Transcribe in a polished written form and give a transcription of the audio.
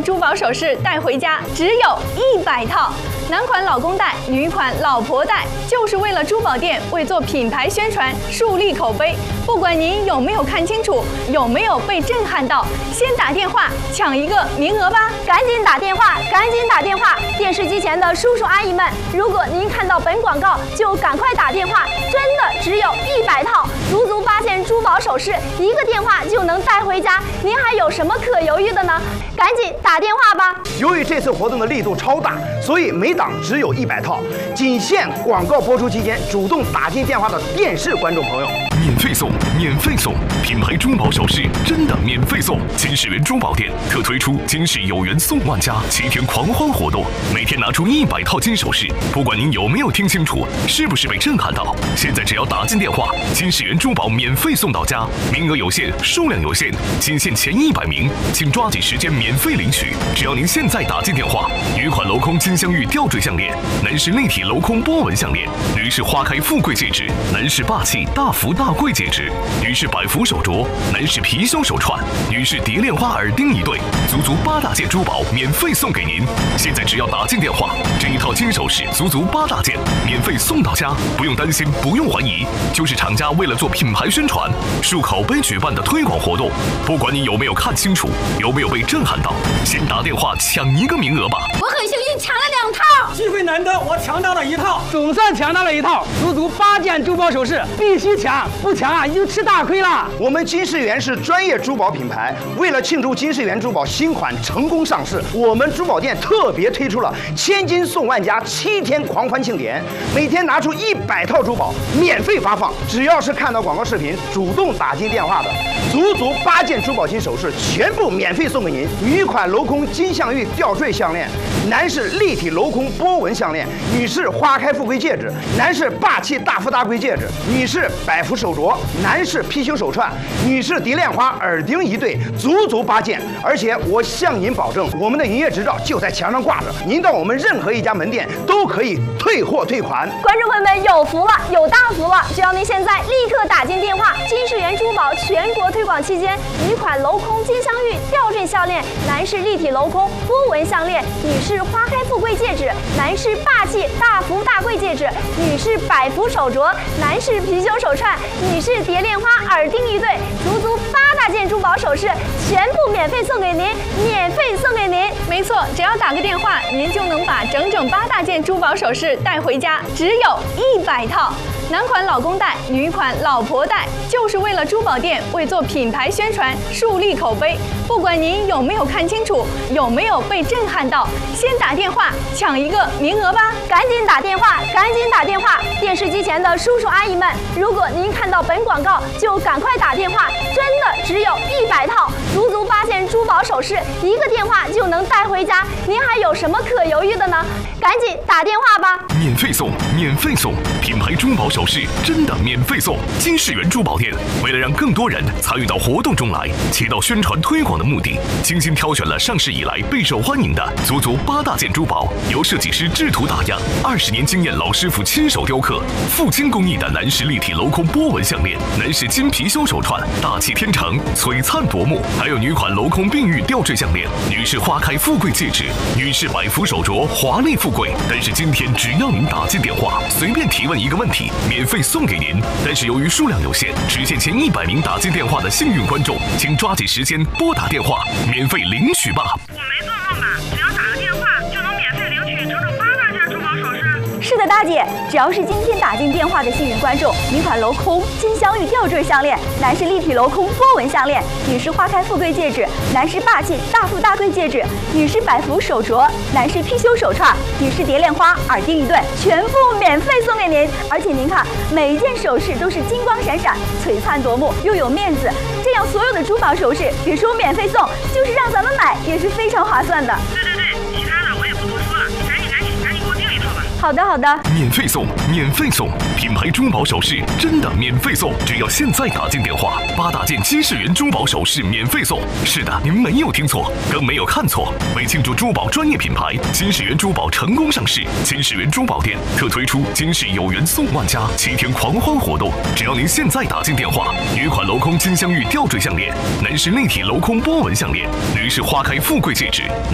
珠宝首饰带回家，只有100套。男款老公戴，女款老婆戴，就是为了珠宝店为做品牌宣传，树立口碑。不管您有没有看清楚，有没有被震撼到，先打电话抢一个名额吧！ 赶紧打电话，赶紧打电话！电视机前的叔叔阿姨们，如果您看到本广告，就赶快打电话，真的只有100套，足足8件珠宝首饰，一个电话就能带回家，您还有什么可犹豫的呢？赶紧打电话吧！ 由于这次活动的力度超大，所以每档只有100套，仅限广告播出期间主动打进电话的电视观众朋友。 免费送，免费送！品牌珠宝首饰真的免费送！金世缘珠宝店特推出金世有缘送万家7天狂欢活动，每天拿出100套金首饰，不管您有没有听清楚，是不是被震撼到，现在只要打进电话，金世缘珠宝免费送到家，名额有限，数量有限，仅限前100名，请抓紧时间免费领取。只要您现在打进电话，女款镂空金镶玉吊坠项链，男士立体镂空波纹项链，女士花开富贵戒指，男士霸气大福大贵戒指，女士百福手镯，男士貔貅手串，女士蝶恋花耳钉1对，足8大件珠宝免费送给您。现在只要打进电话，这一套金首饰足8大件，免费送到家，不用担心，不用怀疑，就是厂家为了做品牌宣传、树口碑举办的推广活动。不管你有没有看清楚，有没有被震撼到，先打电话抢一个名额吧。 我很幸运抢了2套， 机会难得，我抢到了1套，总算抢到了1套，足8件珠宝首饰，必须抢，不抢啊，你就吃大亏了。 我们金世缘是专业珠宝品牌，为了庆祝金世缘珠宝新款成功上市，我们珠宝店特别推出了千金送万家7天狂欢庆典，每天拿出100套珠宝免费发放，只要是看到广告视频主动打进电话的，足8件珠宝金首饰全部免费送给您。女款镂空金镶玉吊坠项链，男士立体镂空波纹项链，女士花开富贵戒指，男士霸气大富大贵戒指，女士百福手镯，男士貔貅手串，女士蝶恋花耳钉1对，足8件。而且我向您保证，我们的营业执照就在墙上挂着，您到我们任何一家门店都可以退货退款。 观众朋友们有福了，有大福了！只要您现在立刻打进电话，金世缘珠宝全国推广期间，女款镂空金镶玉吊坠项链，男士立体镂空波纹项链，女士花开富贵戒指，男士霸气大福大贵戒指，女士百福手镯，男士貔貅手串，女士蝶恋花耳钉1对，足8大件珠宝首饰全部免费送给您，免费送给您。 没错，只要打个电话，您就能把整8大件珠宝首饰带回家，只有100套。男款老公戴，女款老婆戴，就是为了珠宝店为做品牌宣传，树立口碑。不管您有没有看清楚，有没有被震撼到，先打电话抢一个名额吧！ 赶紧打电话，赶紧打电话！电视机前的叔叔阿姨们，如果您看到本广告，就赶快打电话，真的只有100套，足8件珠宝首饰，一个电话就能带回家，您还有什么可犹豫的呢？赶紧打电话吧！ 免费送，免费送！品牌珠宝首饰真的免费送！金世缘珠宝店为了让更多人参与到活动中来，起到宣传推广的目的，精心挑选了上市以来备受欢迎的足8大件珠宝，由设计师制图打样，20年经验老师傅亲手雕刻，富金工艺的男士立体镂空波纹项链，男士金貔貅手串，大气天成，璀璨夺目；还有女款镂空碧玉吊坠项链，女士花开富贵戒指，女士百福手镯，华丽富贵。但是今天只要您打进电话，随便提问一个问题，免费送给您。但是由于数量有限，只限前100名打进电话的幸运观众，请抓紧时间拨打电话，免费领取吧。 我没做梦吧？只要打个电话就能免费领取整8大件珠宝首饰？ 是的，大姐，只要是今天打进电话的幸运观众，女款镂空金镶玉吊坠项链，男士立体镂空波纹项链，女士花开富贵戒指，男士霸气大富大贵戒指，女士百福手镯，男士貔貅手串，女士蝶恋花耳钉1对，全部免费送给您。而且您看，每一件首饰都是金光闪闪，璀璨夺目，又有面子。这样所有的珠宝首饰，别说免费送，就是让咱们买也是非常划算的。 对，其他的我也不多说了，你赶紧给我订1套吧。 好的。 免费送，免费送！品牌珠宝首饰真的免费送！只要现在打进电话，8大件金世缘珠宝首饰免费送。是的，您没有听错，更没有看错。为庆祝珠宝专业品牌金世缘珠宝成功上市，金世缘珠宝店特推出金世有缘送万家7天狂欢活动。只要您现在打进电话，女款镂空金镶玉吊坠项链，男士立体镂空波纹项链，女士花开富贵戒指。